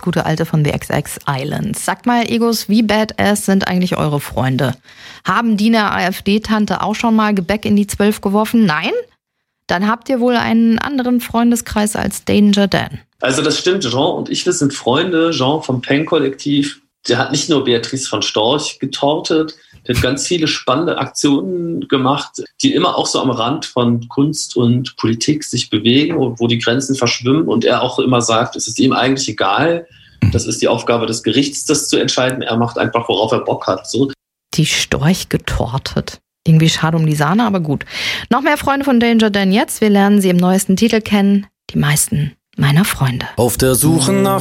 gute alte von The XX Islands. Sagt mal, Egos, wie badass sind eigentlich eure Freunde? Haben die eine AfD-Tante auch schon mal Gebäck in die 12 geworfen? Nein? Dann habt ihr wohl einen anderen Freundeskreis als Danger Dan. Also das stimmt, Jean und ich, wir sind Freunde. Jean vom Pen-Kollektiv, der hat nicht nur Beatrice von Storch getortet, der hat ganz viele spannende Aktionen gemacht, die immer auch so am Rand von Kunst und Politik sich bewegen, wo die Grenzen verschwimmen und er auch immer sagt, es ist ihm eigentlich egal, das ist die Aufgabe des Gerichts, das zu entscheiden, er macht einfach, worauf er Bock hat. So. Die Storch getortet. Irgendwie schade um die Sahne, aber gut. Noch mehr Freunde von Danger Dan jetzt, wir lernen sie im neuesten Titel kennen, die meisten meiner Freunde. Auf der Suche nach